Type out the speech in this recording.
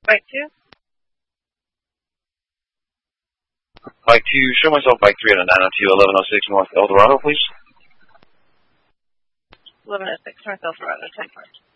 Bike 2. Bike 2, show myself Bike 3 at a 902 1106 North Eldorado, please. 1106 North Eldorado, 10 parts.